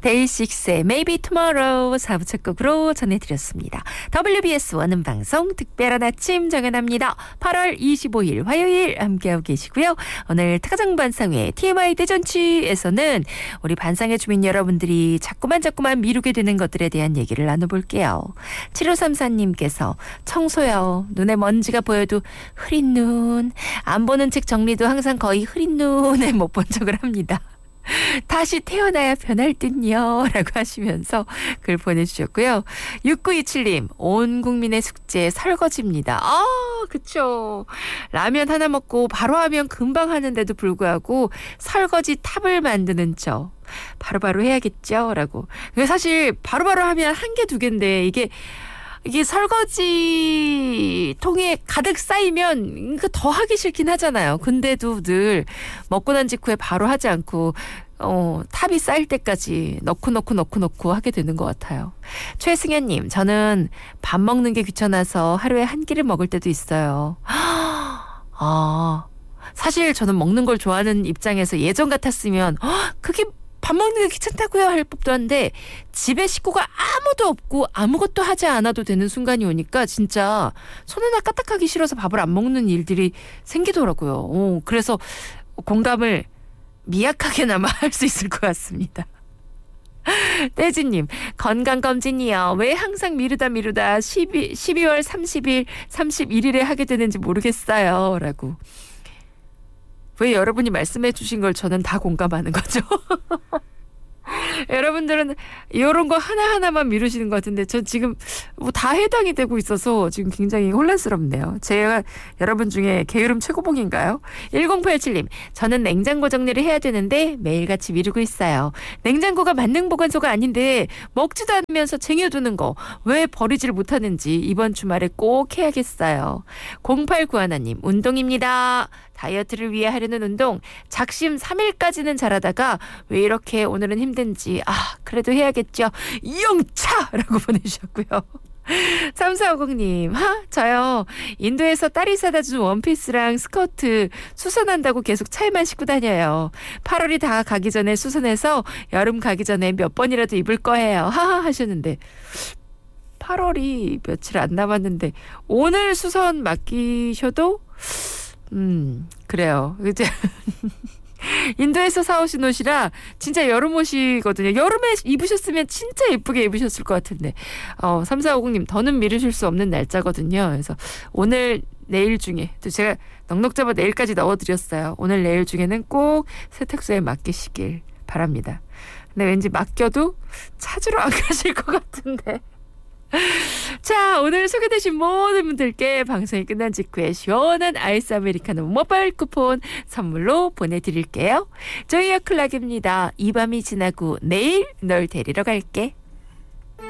데이식스의 Maybe Tomorrow 4부 첫 곡으로 전해드렸습니다. WBS 원음 방송 특별한 아침 정연합니다. 8월 25일 화요일 함께하고 계시고요. 오늘 특가정반상회 TMI 대잔치에서는 우리 반상회 주민 여러분들이 자꾸만 미루게 되는 것들에 대한 얘기를 나눠볼게요. 7534님께서 청소요. 눈에 먼지가 보여도 흐린 눈. 안 보는 책 정리도 항상 거의 흐린 눈에 못 본 척을 합니다. 다시 태어나야 변할 듯요 라고 하시면서 글 보내주셨고요. 6927님 온 국민의 숙제 설거지입니다. 그쵸. 라면 하나 먹고 바로 하면 금방 하는데도 불구하고 설거지 탑을 만드는 저 바로바로 해야겠죠 라고. 사실 바로바로 하면 한 개 두 개인데 이게 설거지 통에 가득 쌓이면 더 하기 싫긴 하잖아요. 근데도 늘 먹고 난 직후에 바로 하지 않고 탑이 쌓일 때까지 넣고 하게 되는 것 같아요. 최승현님, 저는 밥 먹는 게 귀찮아서 하루에 한 끼를 먹을 때도 있어요. 사실 저는 먹는 걸 좋아하는 입장에서 예전 같았으면 그게 밥 먹는 게 귀찮다고요 할 법도 한데 집에 식구가 아무도 없고 아무것도 하지 않아도 되는 순간이 오니까 진짜 손에나 까딱하기 싫어서 밥을 안 먹는 일들이 생기더라고요. 그래서 공감을 미약하게나마 할 수 있을 것 같습니다. 떼지님, 건강검진이요. 왜 항상 미루다 12월 30일, 31일에 하게 되는지 모르겠어요. 라고. 왜 여러분이 말씀해 주신 걸 저는 다 공감하는 거죠? 여러분들은 이런 거 하나하나만 미루시는 것 같은데 전 지금 다 해당이 되고 있어서 지금 굉장히 혼란스럽네요. 제가 여러분 중에 게으름 최고봉인가요? 1087님, 저는 냉장고 정리를 해야 되는데 매일같이 미루고 있어요. 냉장고가 만능보관소가 아닌데 먹지도 않으면서 쟁여두는 거 왜 버리지를 못하는지 이번 주말에 꼭 해야겠어요. 0891님, 운동입니다. 다이어트를 위해 하려는 운동 작심 3일까지는 잘하다가 왜 이렇게 오늘은 힘든지 그래도 해야겠죠. 영차라고 보내주셨고요. 3450님, 저요 인도에서 딸이 사다 준 원피스랑 스커트 수선한다고 계속 차에만 싣고 다녀요. 8월이 다 가기 전에 수선해서 여름 가기 전에 몇 번이라도 입을 거예요. 하셨는데 8월이 며칠 안 남았는데 오늘 수선 맡기셔도 그래요. 이제 인도에서 사오신 옷이라 진짜 여름 옷이거든요. 여름에 입으셨으면 진짜 예쁘게 입으셨을 것 같은데 3450님 더는 미루실 수 없는 날짜거든요. 그래서 오늘 내일 중에 또 제가 넉넉 잡아 내일까지 넣어드렸어요. 오늘 내일 중에는 꼭 세탁소에 맡기시길 바랍니다. 근데 왠지 맡겨도 찾으러 안 가실 것 같은데. 자, 오늘 소개되신 모든 분들께 방송이 끝난 직후에 시원한 아이스 아메리카노 모바일 쿠폰 선물로 보내드릴게요. 조이어 클락입니다. 이 밤이 지나고 내일 널 데리러 갈게.